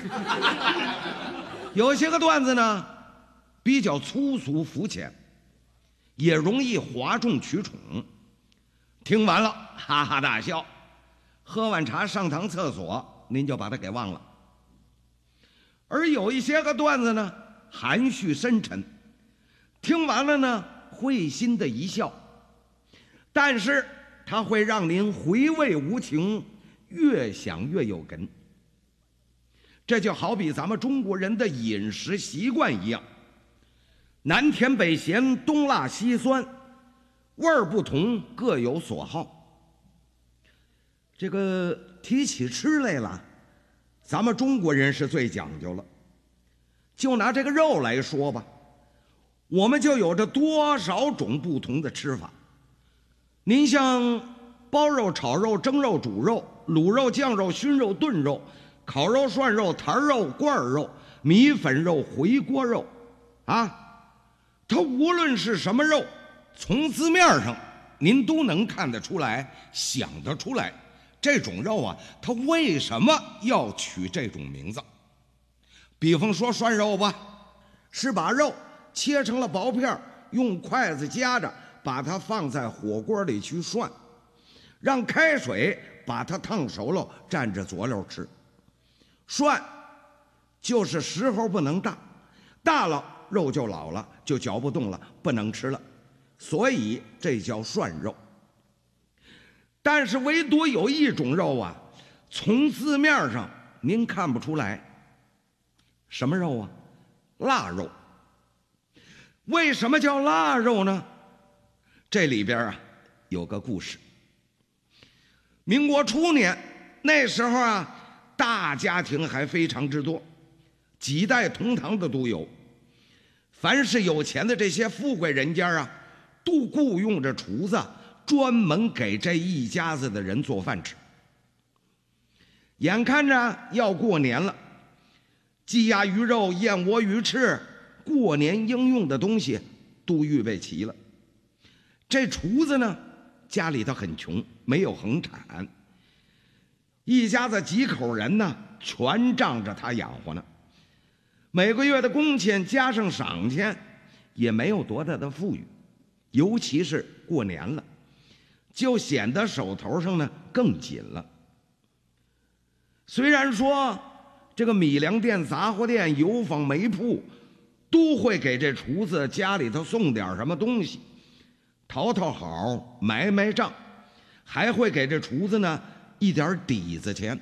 有些个段子呢，比较粗俗肤浅，也容易哗众取宠。听完了哈哈大笑，喝完茶上趟厕所，您就把它给忘了。而有一些个段子呢，含蓄深沉，听完了呢，会心的一笑，但是它会让您回味无穷，越想越有哏。这就好比咱们中国人的饮食习惯一样，南甜北咸，东辣西酸，味儿不同，各有所好。这个提起吃来了，咱们中国人是最讲究了。就拿这个肉来说吧，我们就有着多少种不同的吃法。您像包肉、炒肉、蒸肉、煮肉、卤肉、酱肉、熏肉、炖肉、烤肉、涮肉、坛肉、罐肉、米粉肉、回锅肉，啊，它无论是什么肉，从字面上您都能看得出来，想得出来，这种肉啊，它为什么要取这种名字？比方说涮肉吧，是把肉切成了薄片，用筷子夹着，把它放在火锅里去涮，让开水把它烫熟了，蘸着佐料吃。涮就是时候不能大，大了肉就老了，就嚼不动了，不能吃了，所以这叫涮肉。但是唯独有一种肉啊，从字面上您看不出来，什么肉啊？腊肉。为什么叫腊肉呢？这里边啊有个故事。民国初年，那时候啊，大家庭还非常之多，几代同堂的都有。凡是有钱的这些富贵人家啊，都雇佣着厨子，专门给这一家子的人做饭吃。眼看着要过年了，鸡鸭鱼肉、燕窝鱼翅，过年应用的东西都预备齐了。这厨子呢，家里头很穷，没有恒产，一家子几口人呢，全仗着他养活呢。每个月的工钱加上赏钱，也没有多大的富裕，尤其是过年了，就显得手头上呢更紧了。虽然说这个米粮店、杂货店、油坊、煤铺都会给这厨子家里头送点什么东西，讨讨好，买买账，还会给这厨子呢一点底子钱。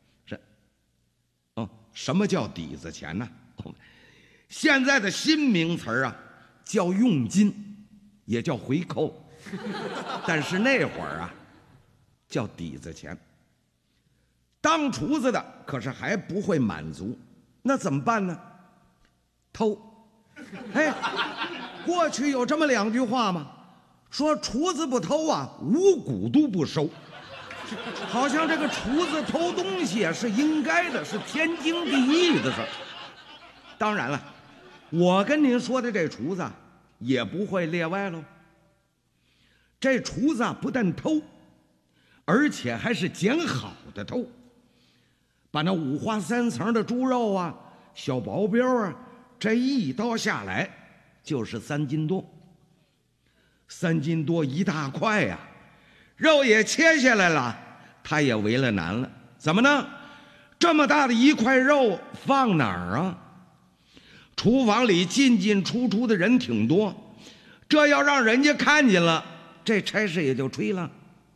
什么叫底子钱呢？现在的新名词啊，叫佣金，也叫回扣，但是那会儿啊，叫底子钱。当厨子的可是还不会满足，那怎么办呢？偷。哎，过去有这么两句话吗？说厨子不偷啊，五谷都不收。好像这个厨子偷东西是应该的，是天经地义的事。当然了，我跟您说的这厨子也不会列外喽。这厨子不但偷，而且还是捡好的偷，把那五花三层的猪肉啊、小薄膘啊，这一刀下来就是3斤多，3斤多一大块呀，肉也切下来了，他也为了难了。怎么呢？这么大的一块肉放哪儿啊？厨房里进进出出的人挺多，这要让人家看见了，这差事也就吹了。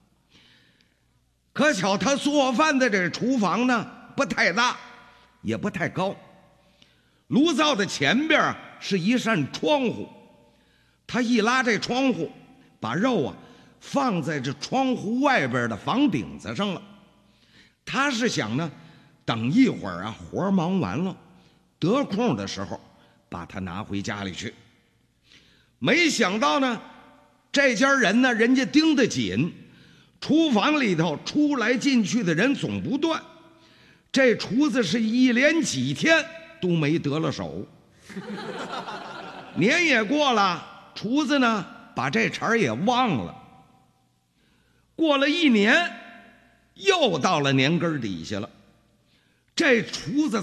可巧他做饭的这厨房呢，不太大，也不太高，炉灶的前边是一扇窗户，他一拉这窗户，把肉啊放在这窗户外边的房顶子上了。他是想呢，等一会儿啊活忙完了，得空的时候把它拿回家里去。没想到呢，这家人呢，人家盯得紧，厨房里头出来进去的人总不断，这厨子是一连几天都没得了手。年也过了，厨子呢把这茬儿也忘了。过了1年，又到了年根底下了，这厨子